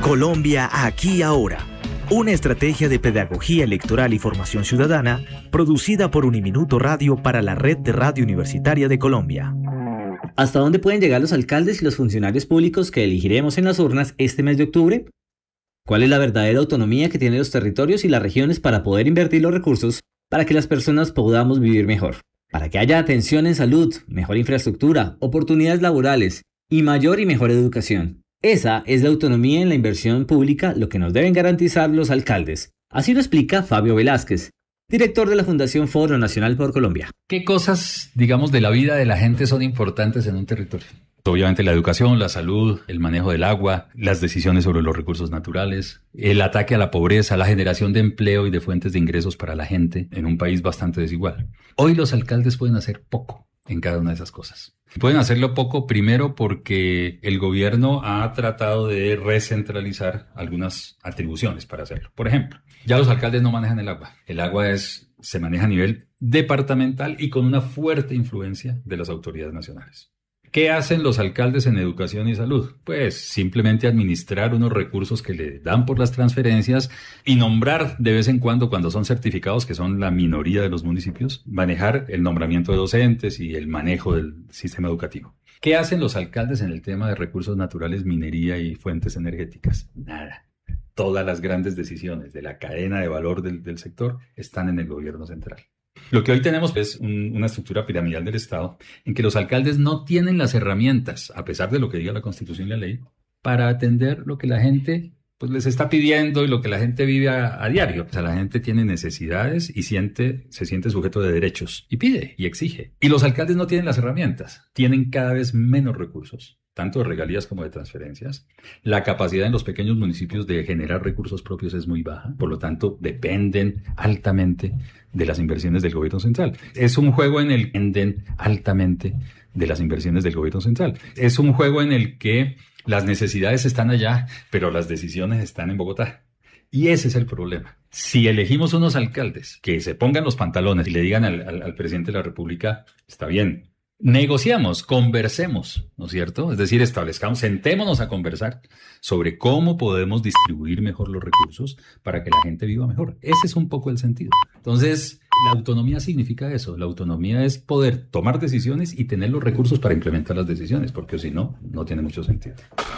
Colombia aquí ahora. Una estrategia de pedagogía electoral y formación ciudadana producida por Uniminuto Radio para la Red de Radio Universitaria de Colombia. ¿Hasta dónde pueden llegar los alcaldes y los funcionarios públicos que elegiremos en las urnas este mes de octubre? ¿Cuál es la verdadera autonomía que tienen los territorios y las regiones para poder invertir los recursos para que las personas podamos vivir mejor? Para que haya atención en salud, mejor infraestructura, oportunidades laborales y mayor y mejor educación. Esa es la autonomía en la inversión pública, lo que nos deben garantizar los alcaldes. Así lo explica Fabio Velázquez, director de la Fundación Foro Nacional por Colombia. ¿Qué cosas, digamos, de la vida de la gente son importantes en un territorio? Obviamente la educación, la salud, el manejo del agua, las decisiones sobre los recursos naturales, el ataque a la pobreza, la generación de empleo y de fuentes de ingresos para la gente en un país bastante desigual. Hoy los alcaldes pueden hacer poco en cada una de esas cosas. Pueden hacerlo poco primero porque el gobierno ha tratado de recentralizar algunas atribuciones para hacerlo. Por ejemplo, ya los alcaldes no manejan el agua. El agua se maneja a nivel departamental y con una fuerte influencia de las autoridades nacionales. ¿Qué hacen los alcaldes en educación y salud? Pues simplemente administrar unos recursos que le dan por las transferencias y nombrar de vez en cuando son certificados, que son la minoría de los municipios, manejar el nombramiento de docentes y el manejo del sistema educativo. ¿Qué hacen los alcaldes en el tema de recursos naturales, minería y fuentes energéticas? Nada. Todas las grandes decisiones de la cadena de valor del sector están en el gobierno central. Lo que hoy tenemos es una estructura piramidal del Estado en que los alcaldes no tienen las herramientas, a pesar de lo que diga la Constitución y la ley, para atender lo que la gente les está pidiendo y lo que la gente vive a diario. O sea, la gente tiene necesidades y se siente sujeto de derechos y pide y exige. Y los alcaldes no tienen las herramientas, tienen cada vez menos recursos, tanto de regalías como de transferencias. La capacidad en los pequeños municipios de generar recursos propios es muy baja, por lo tanto dependen altamente de las inversiones del gobierno central. Es un juego en el que dependen altamente de las inversiones del gobierno central. Es un juego en el que las necesidades están allá, pero las decisiones están en Bogotá. Y ese es el problema. Si elegimos unos alcaldes que se pongan los pantalones y le digan al presidente de la República, está bien, negociamos, conversemos, ¿no es cierto? Es decir, sentémonos a conversar sobre cómo podemos distribuir mejor los recursos para que la gente viva mejor. Ese es un poco el sentido. Entonces, la autonomía significa eso. La autonomía es poder tomar decisiones y tener los recursos para implementar las decisiones, porque si no, no tiene mucho sentido.